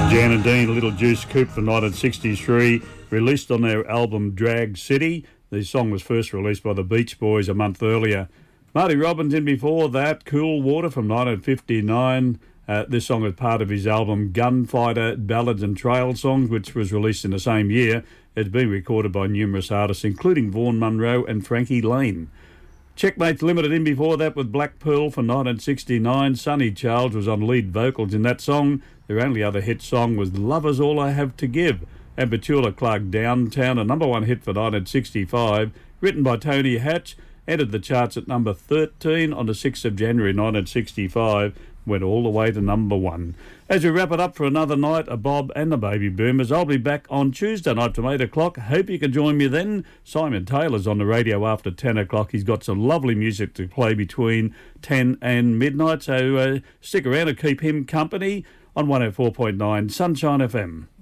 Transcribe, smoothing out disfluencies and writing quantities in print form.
Jan and Dean, Little Juice Coupe from 1963, released on their album Drag City. The song was first released by the Beach Boys a month earlier. Marty Robbins in before that, Cool Water from 1959. This song is part of his album Gunfighter Ballads and Trail Songs, which was released in the same year. It's been recorded by numerous artists, including Vaughan Monroe and Frankie Lane. Checkmates Limited in before that with Black Pearl from 1969. Sonny Charles was on lead vocals in that song. Their only other hit song was Love Is All I Have to Give. And Petula Clark Downtown, a number one hit for 1965, written by Tony Hatch, entered the charts at number 13 on the 6th of January 1965, went all the way to number one. As we wrap it up for another night of Bob and the Baby Boomers, I'll be back on Tuesday night from 8 o'clock. Hope you can join me then. Simon Taylor's on the radio after 10 o'clock. He's got some lovely music to play between 10 and midnight, so stick around and keep him company on 104.9 Sunshine FM.